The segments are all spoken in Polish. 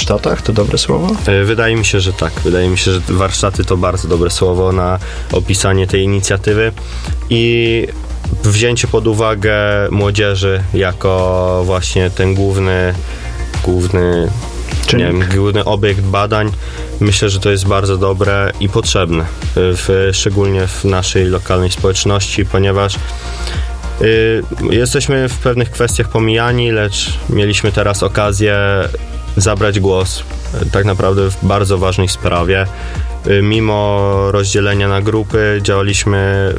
warsztatach, to dobre słowo? Wydaje mi się, że tak. Wydaje mi się, że warsztaty to bardzo dobre słowo na opisanie tej inicjatywy i wzięcie pod uwagę młodzieży jako właśnie ten główny obiekt badań. Myślę, że to jest bardzo dobre i potrzebne, szczególnie w naszej lokalnej społeczności, ponieważ jesteśmy w pewnych kwestiach pomijani, lecz mieliśmy teraz okazję zabrać głos tak naprawdę w bardzo ważnej sprawie. Mimo rozdzielenia na grupy działaliśmy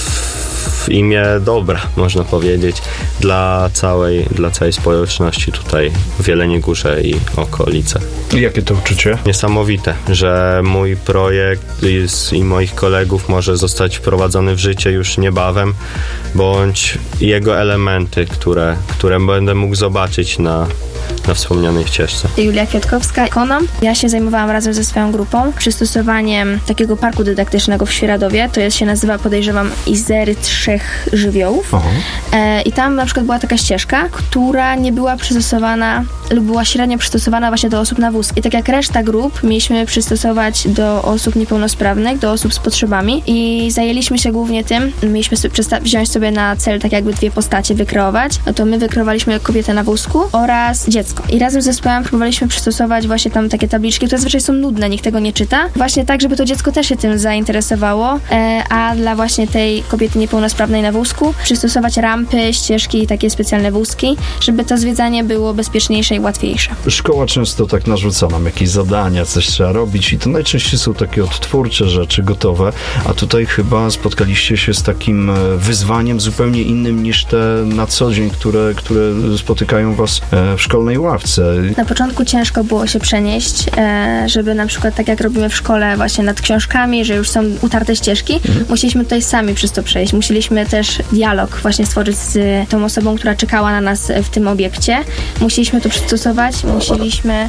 w imię dobra, można powiedzieć, dla całej społeczności tutaj w Jeleniej Górze i okolicach. Jakie to uczucie? Niesamowite, że mój projekt i moich kolegów może zostać wprowadzony w życie już niebawem, bądź jego elementy, które będę mógł zobaczyć na wspomnianej ścieżce. Julia Kwiatkowska, ekonom. Ja się zajmowałam razem ze swoją grupą przystosowaniem takiego parku dydaktycznego w Świeradowie. To się nazywa, podejrzewam, Izery Trzech Żywiołów. I tam na przykład była taka ścieżka, która nie była przystosowana lub była średnio przystosowana właśnie do osób na wózku. I tak jak reszta grup mieliśmy przystosować do osób niepełnosprawnych, do osób z potrzebami i zajęliśmy się głównie tym, mieliśmy wziąć sobie na cel tak jakby dwie postacie wykreować. No to my wykreowaliśmy kobietę na wózku oraz dziecko. I razem z zespołem próbowaliśmy przystosować właśnie tam takie tabliczki, które zazwyczaj są nudne, nikt tego nie czyta. Właśnie tak, żeby to dziecko też się tym zainteresowało, a dla właśnie tej kobiety niepełnosprawnej na wózku przystosować rampy, ścieżki i takie specjalne wózki, żeby to zwiedzanie było bezpieczniejsze i łatwiejsze. Szkoła często tak narzuca nam jakieś zadania, coś trzeba robić i to najczęściej są takie odtwórcze rzeczy, gotowe, a tutaj chyba spotkaliście się z takim wyzwaniem zupełnie innym niż te na co dzień, które spotykają was w szkolnej ławce. Na początku ciężko było się przenieść, żeby na przykład tak jak robimy w szkole właśnie nad książkami, że już są utarte ścieżki, musieliśmy tutaj sami przez to przejść. Musieliśmy też dialog właśnie stworzyć z tą osobą, która czekała na nas w tym obiekcie. Musieliśmy to przystosować, musieliśmy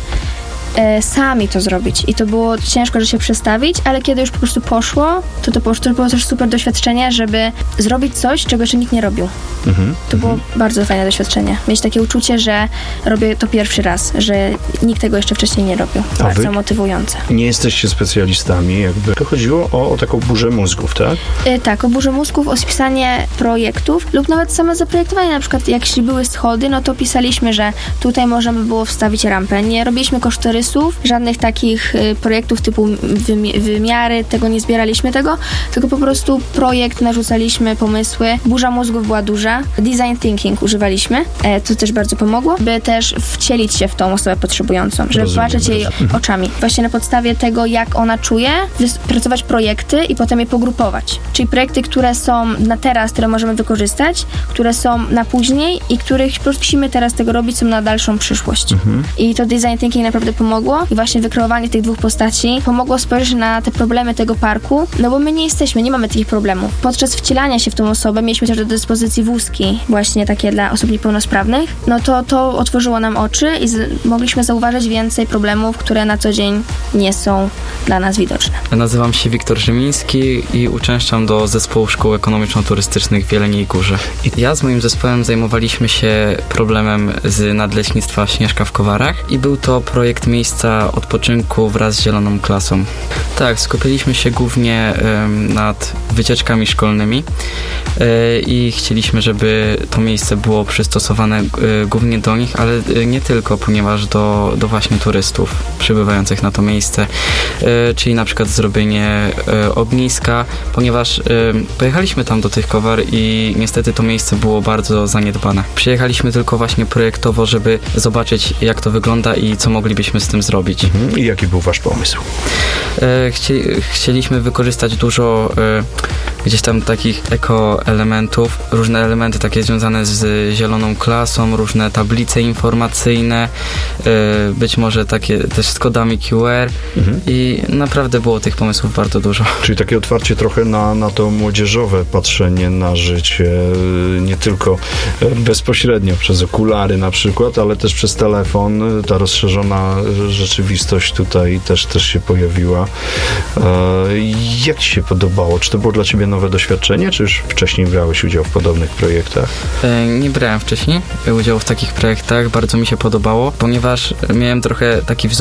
sami to zrobić i to było ciężko, że się przestawić, ale kiedy już po prostu poszło, to było też super doświadczenie, żeby zrobić coś, czego jeszcze nikt nie robił. To było bardzo fajne doświadczenie. Mieć takie uczucie, że robię to pierwszy raz, że nikt tego jeszcze wcześniej nie robił. Bardzo motywujące. Nie jesteście specjalistami, jakby to chodziło o taką burzę mózgów, tak? Tak, o burzę mózgów, o spisanie projektów lub nawet same zaprojektowanie, na przykład jak jeśli były schody, no to pisaliśmy, że tutaj można by było wstawić rampę. Nie robiliśmy kosztorysów, żadnych takich projektów typu wymiary, nie zbieraliśmy tego, tylko po prostu projekt, narzucaliśmy pomysły. Burza mózgów była duża. Design thinking używaliśmy. To też bardzo pomogło, by też wcielić się w tą osobę potrzebującą, żeby zobaczyć jej oczami. Właśnie na podstawie tego, jak ona czuje, wypracować projekty i potem je pogrupować. Czyli projekty, które są na teraz, które możemy wykorzystać, które są na później i których po prostu musimy teraz tego robić, są na dalszą przyszłość. I to design thinking naprawdę pomogło i właśnie wykreowanie tych dwóch postaci pomogło spojrzeć na te problemy tego parku, no bo my nie mamy takich problemów. Podczas wcielania się w tą osobę mieliśmy też do dyspozycji wózki właśnie takie dla osób niepełnosprawnych, no to otworzyło nam oczy i mogliśmy zauważyć więcej problemów, które na co dzień nie są dla nas widoczne. Nazywam się Wiktor Rzymiński i uczęszczam do Zespołu Szkół Ekonomiczno-Turystycznych w Jeleniej Górze. Ja z moim zespołem zajmowaliśmy się problemem z nadleśnictwa Śnieżka w Kowarach i był to projekt miejsca odpoczynku wraz z zieloną klasą. Tak, skupiliśmy się głównie nad wycieczkami szkolnymi i chcieliśmy, żeby to miejsce było przystosowane głównie do nich, ale nie tylko, ponieważ do właśnie turystów przybywających na to miejsce, czyli na przykład zrobienie ogniska, ponieważ pojechaliśmy tam do tych Kowar i niestety to miejsce było bardzo zaniedbane. Przyjechaliśmy tylko właśnie projektowo, żeby zobaczyć, jak to wygląda i co moglibyśmy z tym zrobić. I jaki był wasz pomysł? Chcieliśmy wykorzystać dużo gdzieś tam takich eko-elementów, różne elementy takie związane z zieloną klasą, różne tablice informacyjne, być może takie też z kodami QR i naprawdę było tych pomysłów bardzo dużo. Czyli takie otwarcie trochę na to młodzieżowe patrzenie na życie, nie tylko bezpośrednio przez okulary na przykład, ale też przez telefon, ta rozszerzona rzeczywistość tutaj też się pojawiła. Jak ci się podobało? Czy to było dla ciebie nowe doświadczenie, czy już wcześniej brałeś udział w podobnych projektach? Nie brałem wcześniej udziału w takich projektach, bardzo mi się podobało, ponieważ miałem trochę taki wzór